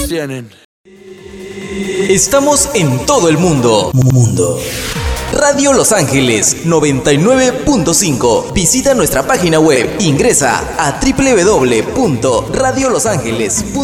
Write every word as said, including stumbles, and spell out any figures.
nos tienen. Estamos en todo el mundo. Mundo. Radio Los Ángeles noventa y nueve punto cinco. Visita nuestra página web. Ingresa a doble u doble u doble u punto radio los ángeles punto com.